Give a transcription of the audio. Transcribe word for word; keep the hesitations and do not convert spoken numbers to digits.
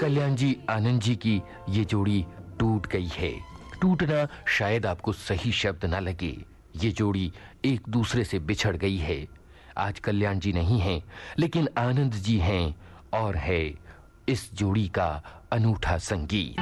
कल्याण जी, आनंद जी की ये जोड़ी टूट गई है। टूटना शायद आपको सही शब्द ना लगे, ये जोड़ी एक दूसरे से बिछड़ गई है। आज कल्याण जी नहीं हैं, लेकिन आनंद जी हैं और है इस जोड़ी का अनूठा संगीत।